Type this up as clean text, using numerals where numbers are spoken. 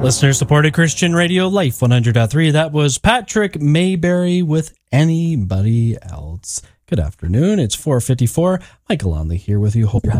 Listener-supported Christian Radio, Life 100.3. That was Patrick Mayberry with Anybody Else. Good afternoon. It's 4:54. Michael Onley here with you. Hope you're